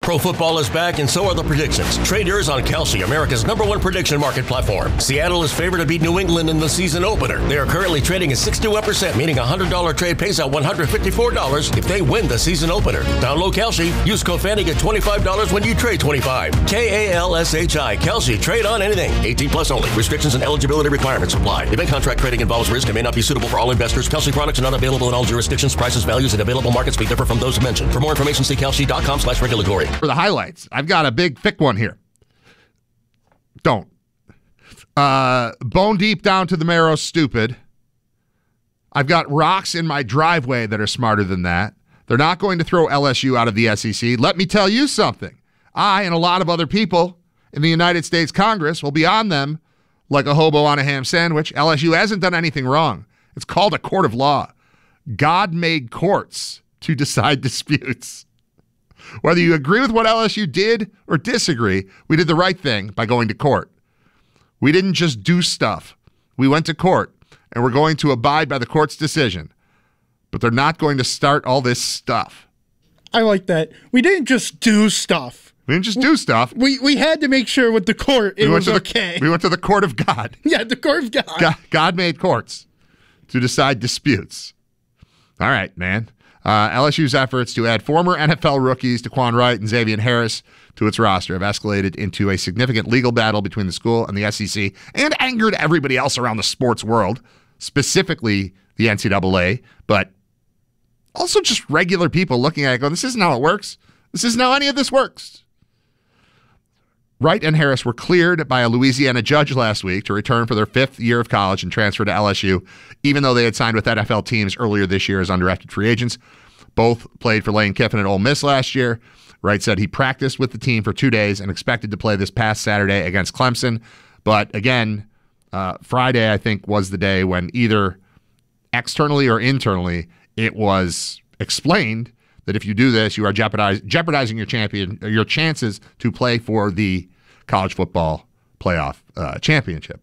Pro football is back and so are the predictions. Trade yours on Kalshi, America's #1 prediction market platform. Seattle is favored to beat New England in the season opener. They are currently trading at 61%, meaning a $100 trade pays out $154 if they win the season opener. Download Kalshi. Use code FANNY, get $25 when you trade $25. Kalshi. Kalshi. Trade on anything. 18 plus only. Restrictions and eligibility requirements apply. Event contract trading involves risk and may not be suitable for all investors. Kalshi products are not available in all jurisdictions. Prices, values, and available markets may differ from those mentioned. For more information, see kalshi.com/regulatory. For the highlights, I've got a big, thick one here. Don't. Bone deep down to the marrow, stupid. I've got rocks in my driveway that are smarter than that. They're not going to throw LSU out of the SEC. Let me tell you something. I and a lot of other people in the United States Congress will be on them like a hobo on a ham sandwich. LSU hasn't done anything wrong. It's called a court of law. God made courts to decide disputes. Whether you agree with what LSU did or disagree, we did the right thing by going to court. We didn't just do stuff. We went to court, and we're going to abide by the court's decision. But they're not going to start all this stuff. I like that. We didn't just do stuff. We didn't just do stuff. We had to make sure with the court it was okay. We went to the court of God. Yeah, the court of God. God made courts to decide disputes. All right, man. LSU's efforts to add former NFL rookies Daquan Wright and Xavier Harris to its roster have escalated into a significant legal battle between the school and the SEC and angered everybody else around the sports world, specifically the NCAA, but also just regular people looking at it going, this isn't how it works. This isn't how any of this works. Wright and Harris were cleared by a Louisiana judge last week to return for their 5th year of college and transfer to LSU, even though they had signed with NFL teams earlier this year as undrafted free agents. Both played for Lane Kiffin at Ole Miss last year. Wright said he practiced with the team for 2 days and expected to play this past Saturday against Clemson. But again, Friday, I think, was the day when either externally or internally it was explained that if you do this, you are jeopardizing your chances to play for the college football playoff championship.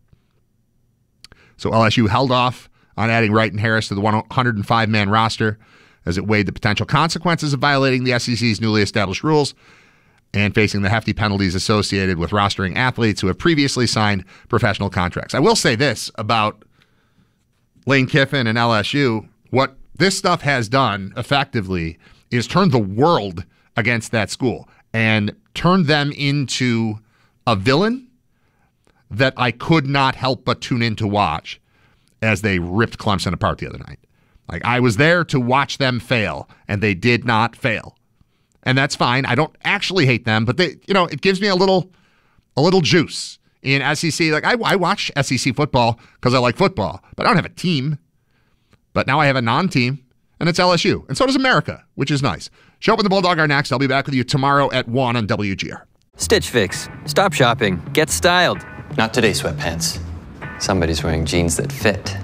So LSU held off on adding Wright and Harris to the 105-man roster as it weighed the potential consequences of violating the SEC's newly established rules and facing the hefty penalties associated with rostering athletes who have previously signed professional contracts. I will say this about Lane Kiffin and LSU. What this stuff has done effectively is turned the world against that school and turned them into a villain that I could not help but tune in to watch as they ripped Clemson apart the other night. Like, I was there to watch them fail, and they did not fail. And that's fine. I don't actually hate them, but they, it gives me a little juice in SEC. Like, I watch SEC football because I like football, but I don't have a team. But now I have a non-team, and it's LSU. And so does America, which is nice. Show Up and the Bulldog are next. I'll be back with you tomorrow at 1 on WGR. Stitch Fix. Stop shopping. Get styled. Not today, sweatpants. Somebody's wearing jeans that fit.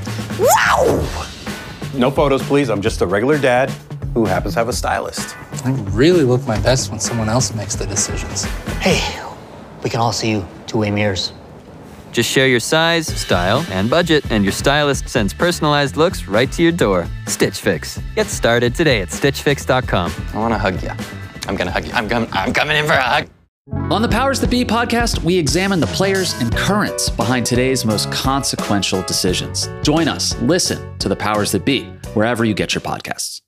Wow! No photos, please. I'm just a regular dad who happens to have a stylist. I really look my best when someone else makes the decisions. Hey, we can all see you two-way mirrors. Just share your size, style, and budget, and your stylist sends personalized looks right to your door. Stitch Fix. Get started today at StitchFix.com. I want to hug you. I'm going to hug you. I'm coming in for a hug. On the Powers That Be podcast, we examine the players and currents behind today's most consequential decisions. Join us. Listen to the Powers That Be wherever you get your podcasts.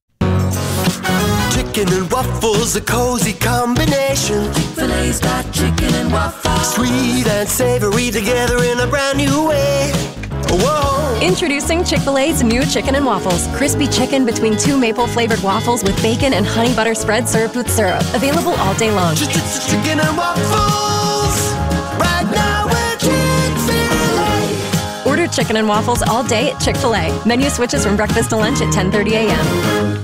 Chicken and waffles, a cozy combination. Chick-fil-A's got chicken and waffles. Sweet and savory together in a brand new way. Whoa. Introducing Chick-fil-A's new chicken and waffles. Crispy chicken between 2 maple-flavored waffles with bacon and honey butter spread served with syrup. Available all day long. Chicken and waffles. Right now at Chick-fil-A. Order chicken and waffles all day at Chick-fil-A. Menu switches from breakfast to lunch at 10:30 a.m.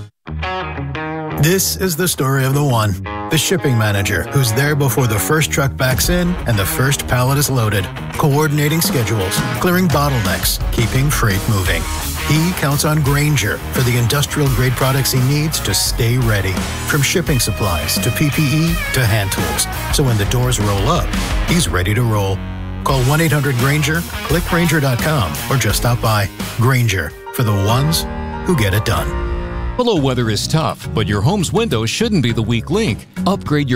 This is the story of the one. The shipping manager who's there before the first truck backs in and the first pallet is loaded, coordinating schedules, clearing bottlenecks, keeping freight moving. He counts on Grainger for the industrial-grade products he needs to stay ready, from shipping supplies to PPE to hand tools. So when the doors roll up, he's ready to roll. Call 1-800-GRAINGER, click Grainger.com, or just stop by. Grainger, for the ones who get it done. Below weather is tough, but your home's windows shouldn't be the weak link. Upgrade your